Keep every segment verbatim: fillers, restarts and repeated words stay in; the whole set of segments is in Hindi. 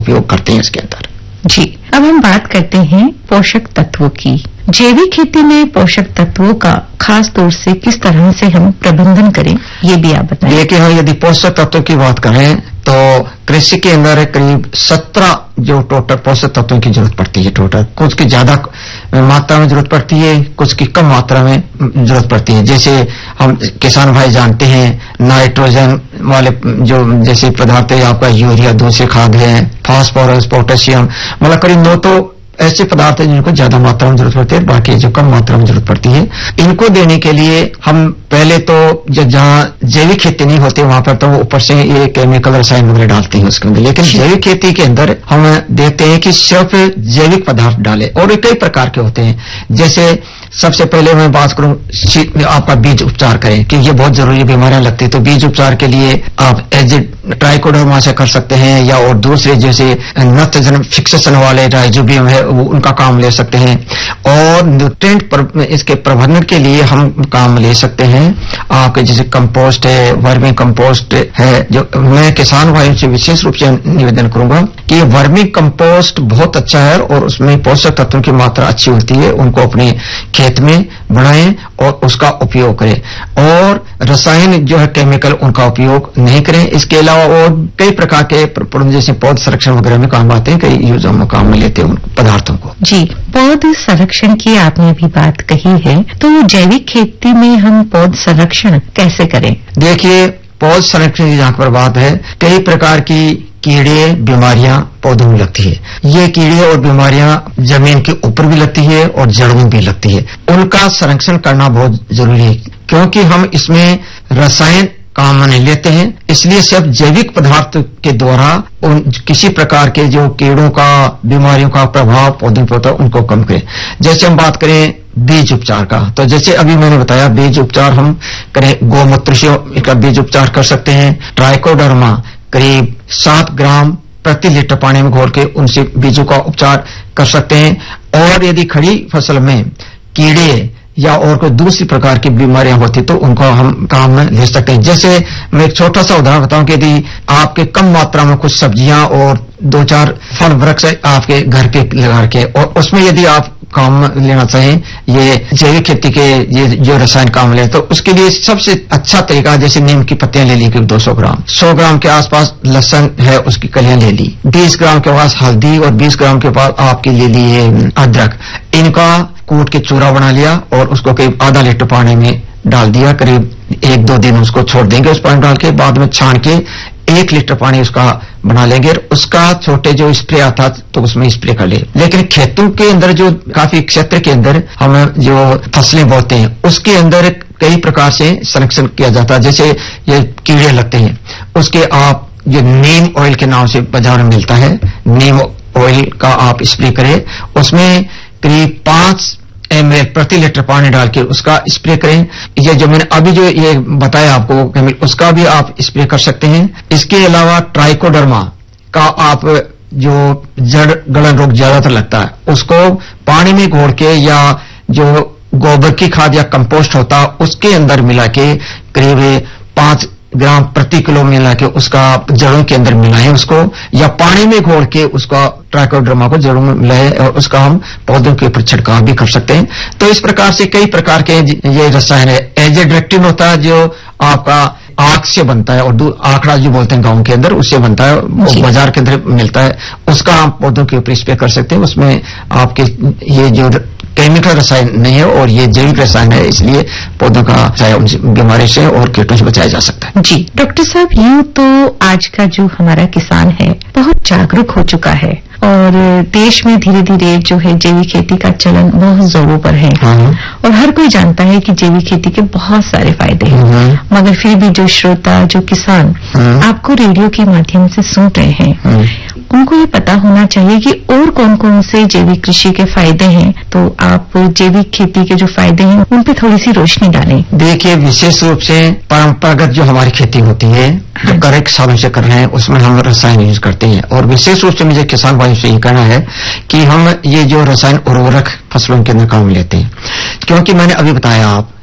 उपयोग करते हैं इसके अंदर। जी, अब हम बात करते हैं पोषक तत्वों की। जैविक खेती में पोषक तत्वों का खास तौर से किस तरह से हम प्रबंधन करें, ये भी आप बताएं। देखिए, हम यदि पोषक तत्वों की बात करें तो कृषि के अंदर करीब सत्रह जो टोटल पोषक तत्वों की जरूरत पड़ती है। टोटल कुछ की ज्यादा मात्रा में जरूरत पड़ती है, कुछ की कम मात्रा में जरूरत पड़ती है। जैसे हम किसान भाई जानते हैं, नाइट्रोजन वाले जो जैसे पदार्थ है आपका यूरिया, दूसरे खाद है, फास्फोरस, पोटेशियम, मतलब करीब नौ तो ऐसे पदार्थ हैं जिनको ज्यादा मात्रा में जरूरत पड़ती है, बाकी जो कम मात्रा में जरूरत पड़ती है। इनको देने के लिए हम पहले तो जहां जैविक खेती नहीं होती वहां पर तो ऊपर से ये केमिकल रसायन वगैरह डालते हैं उसके अंदर, लेकिन जैविक खेती के अंदर हम देखते हैं कि सिर्फ जैविक पदार्थ डाले, और कई प्रकार के होते हैं। जैसे सबसे पहले मैं बात करूं आपका बीज उपचार करें, कि ये बहुत जरूरी, बीमारियां लगती है तो बीज उपचार के लिए आप एजिड ट्राइकोडर्मा से कर सकते हैं, या और दूसरे जैसे नत्रजन फिक्सेशन वाले राइजोबियम है उनका काम ले सकते हैं। और न्यूट्रिएंट पर, इसके प्रबंधन के लिए हम काम ले सकते हैं आपके जैसे कंपोस्ट है, वर्मी कंपोस्ट है। जो मैं किसान भाइयों से विशेष रूप से निवेदन करूंगा कि ये वर्मी कंपोस्ट बहुत अच्छा है और उसमें पोषक तत्वों की मात्रा अच्छी होती है, उनको अपने खेत में बढ़ाएं और उसका उपयोग करें। और रसायन जो है केमिकल उनका उपयोग नहीं करें। इसके अलावा और कई प्रकार के जैसे पौध संरक्षण वगैरह में काम आते हैं, कई यूज हम काम में लेते हैं उन पदार्थों को। जी, पौध संरक्षण की आपने भी बात कही है, तो जैविक खेती में हम पौध संरक्षण कैसे करें? देखिए, पौध संरक्षण की जहां पर बात है, कई प्रकार की कीड़े बीमारियां पौधों में लगती है। ये कीड़े और बीमारियां जमीन के ऊपर भी लगती है और जड़ में भी लगती है। उनका संरक्षण करना बहुत जरूरी है, क्योंकि हम इसमें रसायन काम में नहीं लेते हैं। इसलिए सिर्फ जैविक पदार्थ के द्वारा उन किसी प्रकार के जो कीड़ों का, बीमारियों का प्रभाव पौधों पर होता है उनको कम करें। जैसे हम बात करें बीज उपचार का, तो जैसे अभी मैंने बताया बीज उपचार हम करें, गौमूत्र से का बीज उपचार कर सकते हैं। ट्राइकोडर्मा करीब सात ग्राम प्रति लीटर पानी में घोल के उनसे बीजों का उपचार कर सकते हैं। और यदि खड़ी फसल में कीड़े या और कोई दूसरी प्रकार की बीमारियां होती तो उनको हम काम में ले सकते हैं। जैसे मैं एक छोटा सा उदाहरण बताऊं कि यदि आपके कम मात्रा में कुछ सब्जियां और दो चार फल वृक्ष आपके घर पे लगा के, और उसमें यदि आप काम लेना चाहें ये जैविक खेती के ये जो रसायन काम ले, तो उसके लिए सबसे अच्छा तरीका, जैसे नीम की पत्तियां ले ली करीब दो सौ ग्राम, सौ ग्राम के आसपास लहसुन है उसकी कलियां ले ली, बीस ग्राम के पास हल्दी और बीस ग्राम के पास आपके ले लिए अदरक, इनका कूट के चूरा बना लिया और उसको करीब आधा लीटर पानी में डाल दिया। करीब एक दो दिन उसको छोड़ देंगे उस पानी डाल के, बाद में छान के एक लीटर पानी उसका बना लेंगे। उसका छोटे जो स्प्रे आता तो उसमें स्प्रे कर ले। लेकिन खेतों के अंदर जो काफी क्षेत्र के अंदर हम जो फसलें बोते हैं उसके अंदर कई प्रकार से संरक्षण किया जाता है। जैसे ये कीड़े लगते हैं, उसके आप जो नीम ऑयल के नाम से बाजार में मिलता है, नीम ऑयल का आप स्प्रे करें। उसमें करीब पांच एम एल प्रति लीटर पानी डाल के उसका स्प्रे करें। ये जो मैंने अभी जो ये बताया आपको, उसका भी आप स्प्रे कर सकते हैं। इसके अलावा ट्राइकोडर्मा का आप जो जड़ गलन रोग ज्यादातर लगता है उसको पानी में घोल के, या जो गोबर की खाद या कंपोस्ट होता उसके अंदर मिला के करीब पांच ग्राम प्रति किलो मिला के उसका जड़ों के अंदर मिलाएं उसको, या पानी में घोल के उसका ट्राइकोडर्मा को जड़ों में मिलाएं और उसका हम पौधों के ऊपर छिड़काव भी कर सकते हैं। तो इस प्रकार से कई प्रकार के ये रसायन है। एजेड्रेक्टिन होता है जो आपका आख से बनता है और आंकड़ा जो बोलते हैं गांव के अंदर, उससे बनता है, वो बाजार के अंदर मिलता है, उसका हम पौधों के ऊपर स्प्रे कर सकते हैं। उसमें आपके ये जो केमिकल रसायन नहीं है और ये जैविक रसायन है, इसलिए पौधों का बीमारी से और कीटों से बचाया जा सकता है। जी डॉक्टर साहब, यूं तो आज का जो हमारा किसान है बहुत जागरूक हो चुका है और देश में धीरे धीरे जो है जैविक खेती का चलन बहुत जोरों पर है। हाँ। और हर कोई जानता है कि जैविक खेती के बहुत सारे फायदे हैं, मगर फिर भी जो श्रोता, जो किसान आपको रेडियो के माध्यम से सुन रहे हैं, उनको ये पता होना चाहिए कि और कौन कौन से जैविक कृषि के फायदे हैं। तो आप जैविक खेती के जो फायदे हैं उन पे थोड़ी सी रोशनी डालें। देखिए, विशेष रूप से परंपरागत जो हमारी खेती होती है, जो करेक्ट सालों से कर रहे हैं, उसमें हम रसायन यूज करते हैं। और विशेष रूप से मुझे किसान भाइयों से ये कहना है कि हम ये जो रसायन उर्वरक फसलों के अंदर काम लेते हैं, क्योंकि मैंने अभी बताया आप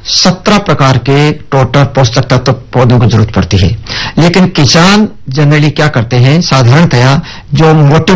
सत्रह प्रकार के टोटल पोषक तत्व पौधों की जरूरत पड़ती है। लेकिन किसान जनरली क्या करते हैं, साधारणतया जो मोटे